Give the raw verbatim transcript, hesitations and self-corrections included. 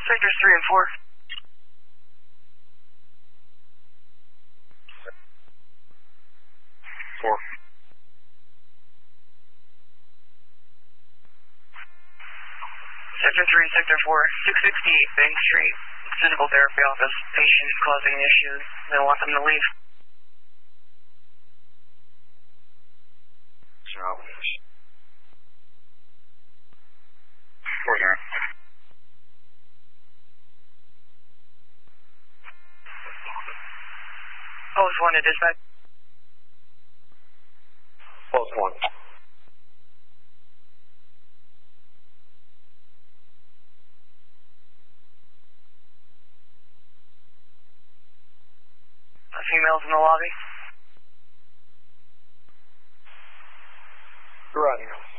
Sectors three and four. Four. Sector three, Sector four, six sixty-eight Bank Street. Physical therapy office. Patient is causing issues. They want them to leave. Four here. Post one to dispatch. Post one. Females in the lobby. Roger.